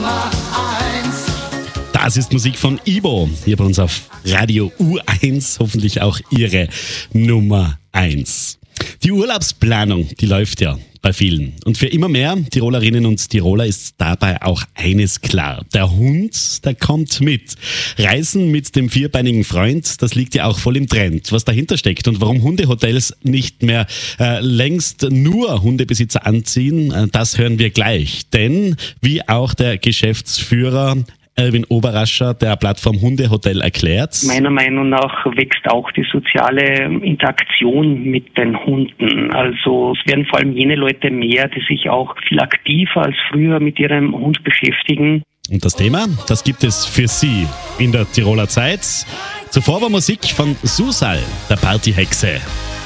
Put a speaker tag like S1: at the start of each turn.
S1: Das ist Musik von Ibo, hier bei uns auf Radio U1, hoffentlich auch Ihre Nummer 1. Die Urlaubsplanung, die läuft ja bei vielen. Und für immer mehr Tirolerinnen und Tiroler ist dabei auch eines klar. Der Hund, der kommt mit. Reisen mit dem vierbeinigen Freund, das liegt ja auch voll im Trend. Was dahinter steckt und warum Hundehotels nicht mehr längst nur Hundebesitzer anziehen, das hören wir gleich. Denn wie auch der Geschäftsführer Erwin Oberrascher der Plattform Hundehotel erklärt:
S2: Meiner Meinung nach wächst auch die soziale Interaktion mit den Hunden. Also es werden vor allem jene Leute mehr, die sich auch viel aktiver als früher mit ihrem Hund beschäftigen.
S1: Und das Thema, das gibt es für Sie in der Tiroler Zeit. Zuvor war Musik von Susal, der Partyhexe.